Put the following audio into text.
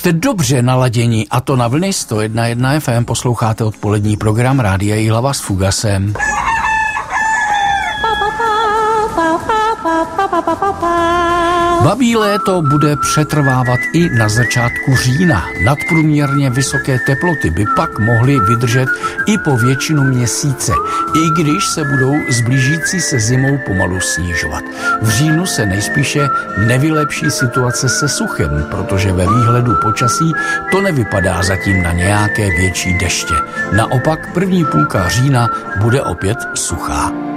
Jste dobře naladěni a to na vlny 101.1 FM, posloucháte odpolední program Rádia Jihlava s Fugasem. Babí léto bude přetrvávat i na začátku října. Nadprůměrně vysoké teploty by pak mohly vydržet i po většinu měsíce, i když se budou s blížící se zimou pomalu snižovat. V říjnu se nejspíše nevylepší situace se suchem, protože ve výhledu počasí to nevypadá zatím na nějaké větší deště. Naopak první půlka října bude opět suchá.